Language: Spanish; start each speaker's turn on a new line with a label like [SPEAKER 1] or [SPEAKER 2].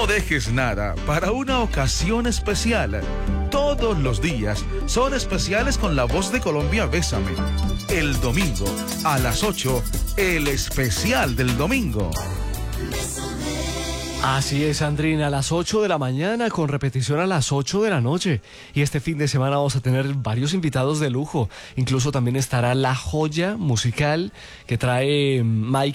[SPEAKER 1] No dejes nada para una ocasión especial. Todos los días son especiales con La Voz de Colombia Bésame. El domingo a las 8, el especial del domingo.
[SPEAKER 2] Así es, Sandrina, a las 8 de la mañana con repetición a las 8 de la noche. Y este fin de semana vamos a tener varios invitados de lujo. Incluso también estará la joya musical que trae Mike